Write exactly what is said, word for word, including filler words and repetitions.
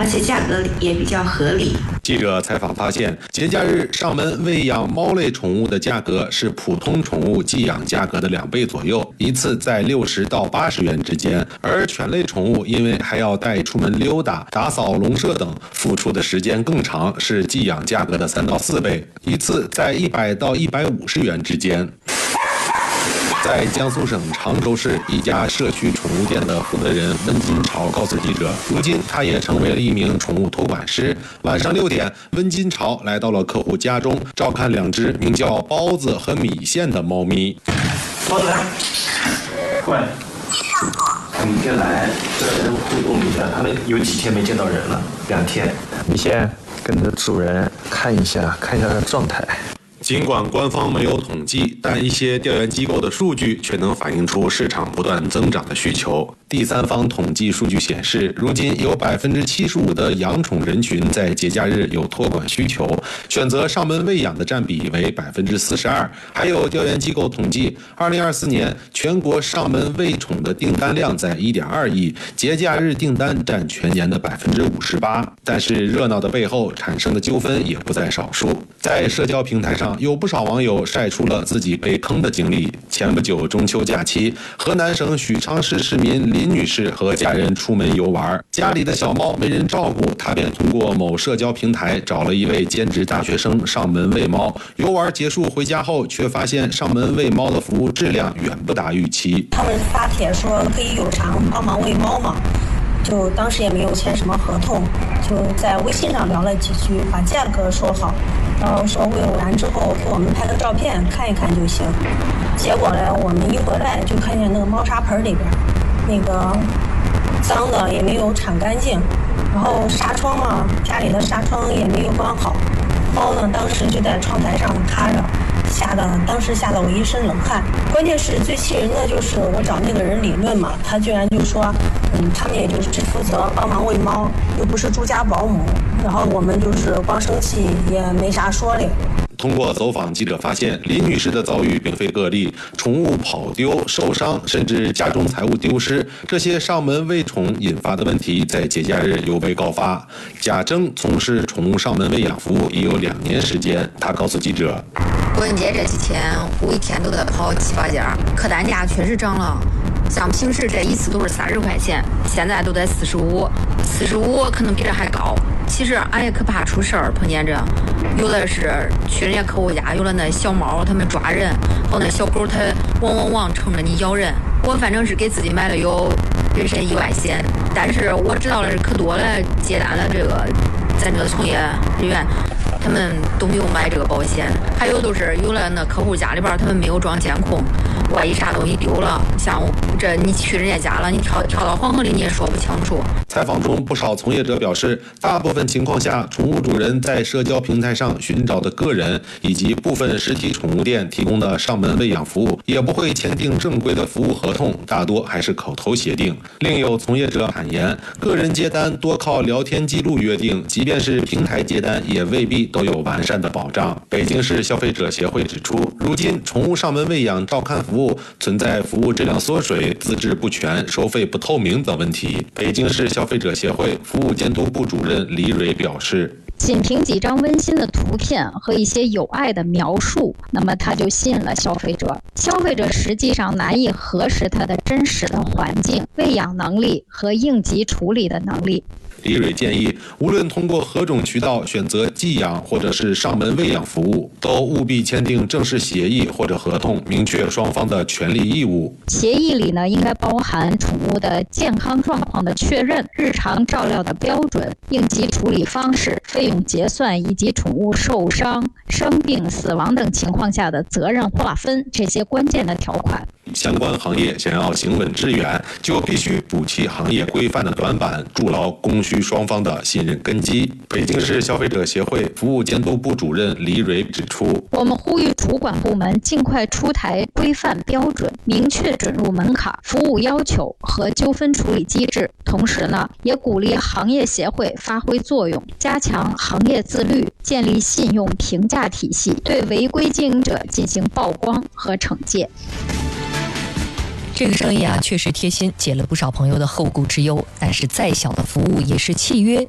而且价格也比较合理。 记者采访发现，节假日上门喂养猫类宠物的价格是普通宠物寄养价格的两倍左右，一次在六十到八十元之间。而犬类宠物因为还要带出门溜达、打扫笼舍等，付出的时间更长，是寄养价格的三到四倍，一次在一百到一百五十元之间。在江苏省常州市一家社区宠物店的负责人温金朝告诉记者，如今他也成为了一名宠物托管师。晚上六点，温金朝来到了客户家中，照看两只名叫包子和米线的猫咪。 包子来，过来。你先来，这人互动一下。他们有几天没见到人了？两天。你先跟着主人看一下，看一下他的状态。 尽管官方没有统计，但一些调研机构的数据却能反映出市场不断增长的需求。第三方统计数据显示，如今有百分之七十五的养宠人群在节假日有托管需求，选择上门喂养的占比为百分之四十二。还有调研机构统计，二零二四年全国上门喂宠的订单量在一点二亿，节假日订单占全年的百分之五十八。但是热闹的背后产生的纠纷也不在少数，在社交平台上，有不少网友晒出了自己被坑的经历。前不久中秋假期，河南省许昌市市民林女士和家人出门游玩，家里的小猫没人照顾，她便通过某社交平台找了一位兼职大学生上门喂猫。游玩结束回家后，却发现上门喂猫的服务质量远不达预期。 他们发帖说可以有偿帮忙喂猫嘛，就当时也没有签什么合同，就在微信上聊了几句，把价格说好，然后说喂完之后给我们拍个照片看一看就行。结果呢，我们一回来就看见那个猫砂盆里边那个脏的也没有铲干净，然后纱窗嘛，家里的纱窗也没有关好，猫呢当时就在窗台上趴着，吓得当时吓得我一身冷汗。关键是最气人的就是我找那个人理论嘛，他居然就说嗯，他们也就只负责帮忙喂猫，又不是住家保姆，然后我们就是光生气也没啥说的。 通过走访，记者发现林女士的遭遇并非个例，宠物跑丢、受伤，甚至家中财物丢失，这些上门喂宠引发的问题在节假日尤为高发。贾征从事宠物上门喂养服务已有两年时间，他告诉记者， 国庆节这几天我一天都在跑七八家，客单价确实涨了，像平时这一次都是三十块钱，现在都在四十五，四十五可能比这还高。其实俺也可怕出事儿，碰见这有的是去人家客户家，有了那小猫他们抓人，或那小狗它汪汪汪冲着你咬人。我反正是给自己买了有人身意外险，但是我知道的是可多了，接单了这个咱这个从业人员他们都没有买这个保险，还有都是有了那客户家里边他们没有装监控，万一啥东西丢了，像这你去人家家了，你跳跳到黄河里你也说不清楚。 采访中，不少从业者表示，大部分情况下，宠物主人在社交平台上寻找的个人以及部分实体宠物店提供的上门喂养服务，也不会签订正规的服务合同，大多还是口头协定。另有从业者坦言，个人接单多靠聊天记录约定，即便是平台接单，也未必都有完善的保障。北京市消费者协会指出，如今宠物上门喂养照看服务存在服务质量缩水、资质不全、收费不透明等问题。北京市消费者协会服务监督部主任李蕊表示， 仅凭几张温馨的图片和一些有爱的描述，那么他就吸引了消费者。消费者实际上难以核实他的真实的环境、喂养能力和应急处理的能力。 李蕊建议，无论通过何种渠道选择寄养或者是上门喂养服务，都务必签订正式协议或者合同，明确双方的权利义务。 协议里呢，应该包含宠物的健康状况的确认、日常照料的标准、应急处理方式、费用结算以及宠物受伤、生病、死亡等情况下的责任划分这些关键的条款。 相关行业想要行稳致远，就必须补齐行业规范的短板，筑牢供需双方的信任根基。北京市消费者协会服务监督部主任李蕊指出， 我们呼吁主管部门尽快出台规范标准，明确准入门槛、服务要求和纠纷处理机制。同时呢，也鼓励行业协会发挥作用，加强行业自律，建立信用评价体系，对违规经营者进行曝光和惩戒。 这个生意啊，确实贴心，解了不少朋友的后顾之忧。但是再小的服务也是契约，